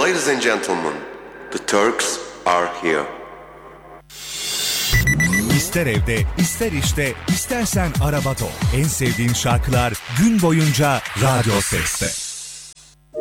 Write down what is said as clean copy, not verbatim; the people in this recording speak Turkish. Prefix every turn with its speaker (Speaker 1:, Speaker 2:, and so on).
Speaker 1: Ladies and gentlemen, the Turks are here.
Speaker 2: İster evde, ister işte, istersen arabada ol. En sevdiğin şarkılar gün boyunca Radyo Ses'te.